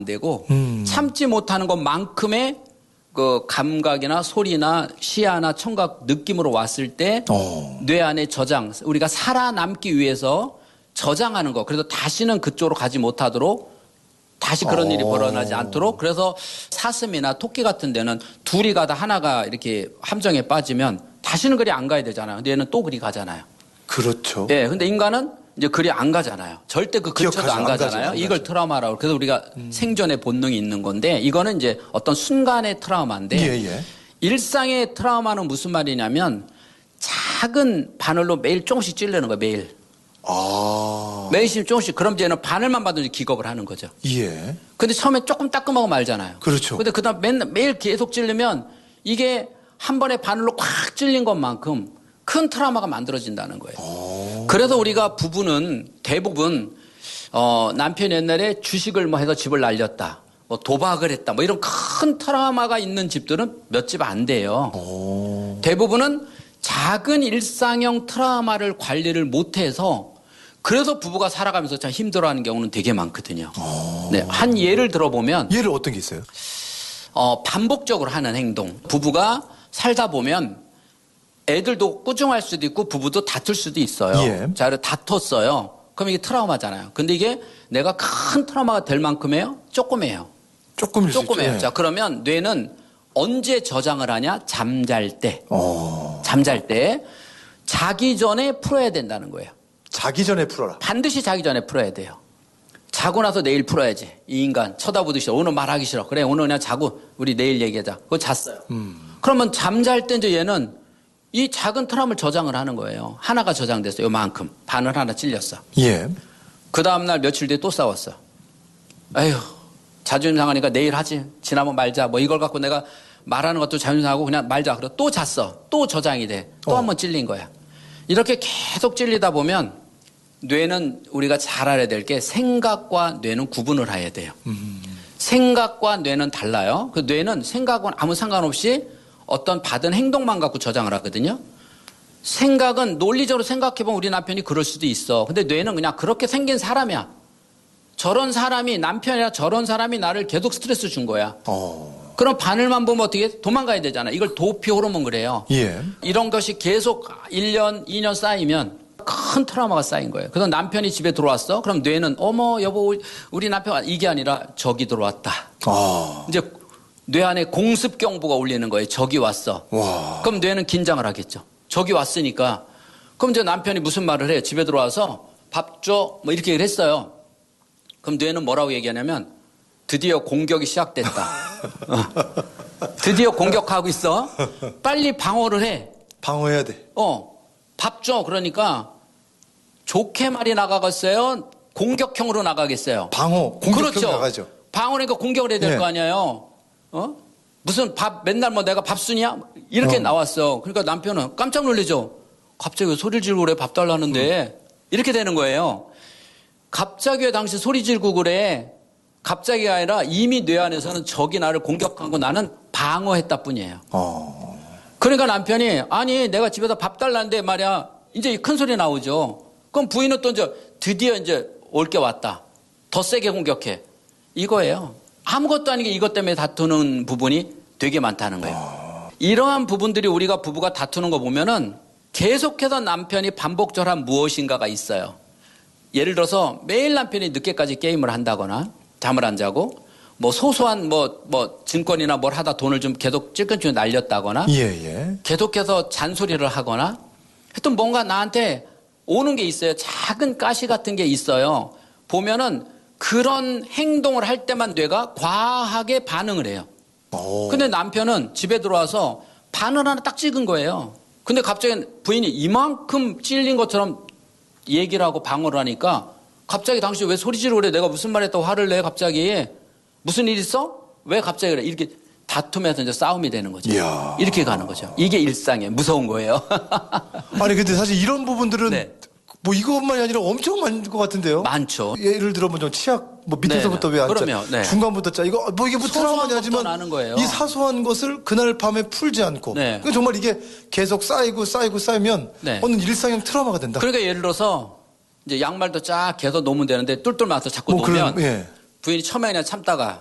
되고 참지 못하는 것만큼의 그 감각이나 소리나 시야나 청각 느낌으로 왔을 때 뇌 안에 저장, 우리가 살아남기 위해서 저장하는 거. 그래서 다시는 그쪽으로 가지 못하도록 다시 그런 일이 벌어나지 않도록. 그래서 사슴이나 토끼 같은 데는 둘이 가다 하나가 이렇게 함정에 빠지면 다시는 그리 안 가야 되잖아요. 근데 얘는 또 그리 가잖아요. 그렇죠. 예, 근데 인간은 이제 그리 안 가잖아요. 절대 그 근처도 안 가잖아요. 이걸 트라우마라고. 그래서 우리가 생존의 본능이 있는 건데 이거는 이제 어떤 순간의 트라우마인데 일상의 트라우마는 무슨 말이냐면 작은 바늘로 매일 조금씩 찔르는 거예요. 매일. 매일 조금씩. 그럼 이제는 바늘만 봐도 기겁을 하는 거죠. 예. 근데 처음에 조금 따끔하고 말잖아요. 그렇죠. 근데 그다음 매일 계속 찔르면 이게 한 번에 바늘로 꽉 찔린 것만큼 큰 트라우마가 만들어진다는 거예요. 그래서 우리가 부부는 대부분 남편이 옛날에 주식을 뭐 해서 집을 날렸다, 뭐 도박을 했다, 뭐 이런 큰 트라우마가 있는 집들은 몇 집 안 돼요. 대부분은 작은 일상형 트라우마를 관리를 못해서 그래서 부부가 살아가면서 참 힘들어하는 경우는 되게 많거든요. 네, 한 예를 들어보면 예를 어떤 게 있어요? 반복적으로 하는 행동. 부부가 살다 보면 애들도 꾸중할 수도 있고 부부도 다툴 수도 있어요. 예. 자, 다퉜어요. 그럼 이게 트라우마잖아요. 근데 이게 내가 큰 트라우마가 될 만큼이에요? 조금이에요. 조금이에요. 자, 그러면 뇌는 언제 저장을 하냐? 잠잘 때. 잠잘 때. 자기 전에 풀어야 된다는 거예요. 자기 전에 풀어라. 반드시 자기 전에 풀어야 돼요. 자고 나서 내일 풀어야지. 이 인간 쳐다보듯이 오늘 말하기 싫어. 그래, 오늘 그냥 자고 우리 내일 얘기하자. 그거 잤어요. 그러면 잠잘 때 이제 얘는 이 작은 트라우마를 저장을 하는 거예요. 하나가 저장됐어요. 요만큼. 바늘 하나 찔렸어. 예. 그 다음날 며칠 뒤에 또 싸웠어. 에휴, 자존심 상하니까 내일 하지. 지나면 말자. 뭐 이걸 갖고 내가 말하는 것도 자존심 상하고 그냥 말자. 그래서 또 잤어. 또 저장이 돼. 또 한 번 찔린 거야. 이렇게 계속 찔리다 보면 뇌는 우리가 잘 알아야 될 게 생각과 뇌는 구분을 해야 돼요. 생각과 뇌는 달라요. 그 뇌는 생각은 아무 상관없이 어떤 받은 행동만 갖고 저장을 하거든요. 생각은 논리적으로 생각해보면 우리 남편이 그럴 수도 있어. 근데 뇌는 그냥 그렇게 생긴 사람이야. 저런 사람이 남편이라 저런 사람이 나를 계속 스트레스 준 거야. 그럼 바늘만 보면 어떻게 도망가야 되잖아. 이걸 도피 호르몬 그래요. 예. 이런 것이 계속 1년, 2년 쌓이면 큰 트라우마가 쌓인 거예요. 그래서 남편이 집에 들어왔어. 그럼 뇌는 어머 여보 우리 남편 이게 아니라 적이 들어왔다. 이제 뇌 안에 공습 경보가 울리는 거예요. 적이 왔어. 그럼 뇌는 긴장을 하겠죠. 적이 왔으니까. 그럼 이제 남편이 무슨 말을 해요? 집에 들어와서 밥 줘. 뭐 이렇게 얘기를 했어요. 그럼 뇌는 뭐라고 얘기하냐면 드디어 공격이 시작됐다. 드디어 공격하고 있어. 빨리 방어를 해. 방어해야 돼. 밥 줘. 그러니까 좋게 말이 나가겠어요? 공격형으로 나가겠어요? 공격형 그렇죠. 나가죠. 방어니까 공격을 해야 될 거 아니에요. 무슨 밥 맨날 뭐 내가 밥순이야? 이렇게 나왔어. 그러니까 남편은 깜짝 놀라죠. 갑자기 왜 소리를 지르고 그래? 밥 달라는데. 이렇게 되는 거예요. 갑자기 왜 당신 소리 지르고 그래? 갑자기가 아니라 이미 뇌 안에서는 적이 나를 공격한 거 나는 방어했다 뿐이에요. 그러니까 남편이 아니 내가 집에서 밥 달라는데 말이야. 이제 큰 소리 나오죠. 그럼 부인은 또 이제 드디어 이제 올 게 왔다. 더 세게 공격해. 이거예요. 아무것도 아니게 이것 때문에 다투는 부분이 되게 많다는 거예요. 이러한 부분들이 우리가 부부가 다투는 거 보면은 계속해서 남편이 반복적으로 한 무엇인가가 있어요. 예를 들어서 매일 남편이 늦게까지 게임을 한다거나 잠을 안 자고 뭐 소소한 뭐 증권이나 뭘 하다 돈을 좀 계속 찔끔찔끔 날렸다거나 계속해서 잔소리를 하거나 하여튼 뭔가 나한테 오는 게 있어요. 작은 가시 같은 게 있어요. 보면은 그런 행동을 할 때만 뇌가 과하게 반응을 해요. 근데 남편은 집에 들어와서 바늘 하나 딱 찍은 거예요. 근데 갑자기 부인이 이만큼 찔린 것처럼 얘기를 하고 방어를 하니까 갑자기 당신 왜 소리 지르고 그래? 내가 무슨 말 했다고 화를 내? 갑자기 무슨 일 있어? 왜 갑자기 그래? 이렇게 다투면서 이제 싸움이 되는 거죠. 이야. 이렇게 가는 거죠. 이게 일상이에요. 무서운 거예요. 아니 근데 사실 이런 부분들은 뭐 이것만이 아니라 엄청 많은 것 같은데요. 많죠. 예를 들어 뭐 좀 치약 뭐 밑에서부터 왜 안 짜? 중간부터 짜. 이거 뭐 이게 뭐 트라우마냐 하지만 이 사소한 것을 그날 밤에 풀지 않고 그러니까 정말 이게 계속 쌓이면 어느 일상형 트라우마가 된다. 그러니까 예를 들어서 이제 양말도 쫙 개서 놓으면 되는데 똘똘 맞아서 자꾸 놓으면 부인이 처음에 그냥 참다가